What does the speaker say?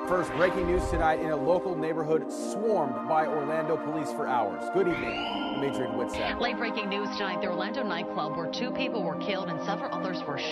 First, breaking news tonight in a local neighborhood swarmed by Orlando police for hours. Good evening, Adrian Whitsett. Late breaking news tonight, the Orlando nightclub where 2 people were killed and several others were shot.